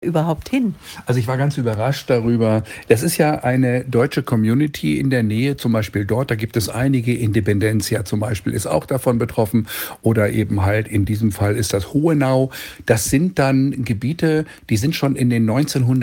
überhaupt hin? Also ich war ganz überrascht darüber. Das ist ja eine deutsche Community in der Nähe, zum Beispiel dort. Da gibt es einige. Independencia zum Beispiel ist auch davon betroffen. Oder eben halt in diesem Fall ist das Hohenau. Das sind dann Gebiete, die sind schon in den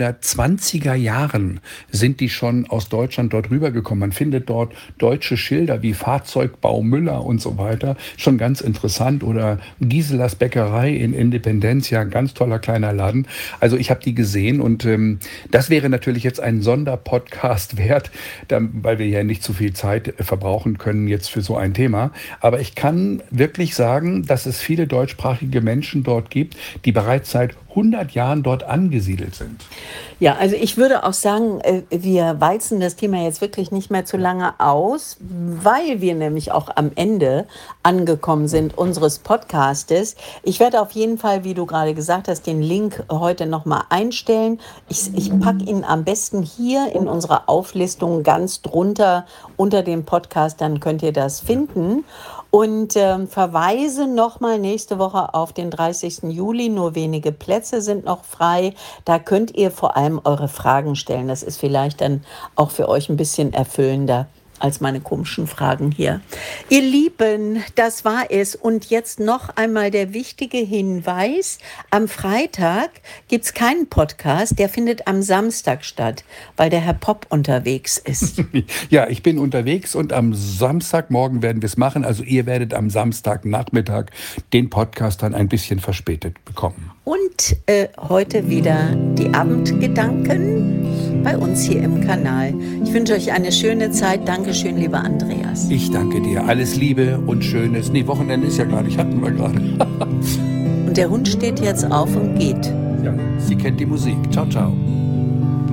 1920er Jahren, sind die schon aus Deutschland dort rübergekommen. Man findet dort deutsche Schilder wie Fahrzeugbau Müller und so weiter. Schon ganz interessant. Oder Giselas Bäckerei in Independencia, ganz toller kleiner Laden. Also ich habe die gesehen und das wäre natürlich jetzt ein Sonderpodcast wert, weil wir ja nicht zu viel Zeit verbrauchen können jetzt für so ein Thema. Aber ich kann wirklich sagen, dass es viele deutschsprachige Menschen dort gibt, die bereits seit 100 Jahren dort angesiedelt sind. Ja, also ich würde auch sagen, wir walzen das Thema jetzt wirklich nicht mehr zu lange aus, weil wir nämlich auch am Ende angekommen sind unseres Podcastes. Ich werde auf jeden Fall, wie du gerade gesagt hast, den Link heute nochmal einstellen. Ich packe ihn am besten hier in unserer Auflistung ganz drunter unter dem Podcast, dann könnt ihr das finden. Und verweise nochmal nächste Woche auf den 30. Juli. Nur wenige Plätze sind noch frei. Da könnt ihr vor allem eure Fragen stellen. Das ist vielleicht dann auch für euch ein bisschen erfüllender als meine komischen Fragen hier. Ihr Lieben, das war es. Und jetzt noch einmal der wichtige Hinweis. Am Freitag gibt es keinen Podcast, der findet am Samstag statt, weil der Herr Popp unterwegs ist. Ja, ich bin unterwegs und am Samstagmorgen werden wir es machen. Also ihr werdet am Samstagnachmittag den Podcast dann ein bisschen verspätet bekommen. Und heute wieder die Abendgedanken bei uns hier im Kanal. Ich wünsche euch eine schöne Zeit. Dankeschön, lieber Andreas. Ich danke dir. Alles Liebe und Schönes. Nee, Wochenende ist ja gar nicht, hatten wir gerade. Und der Hund steht jetzt auf und geht. Ja, sie kennt die Musik. Ciao, ciao.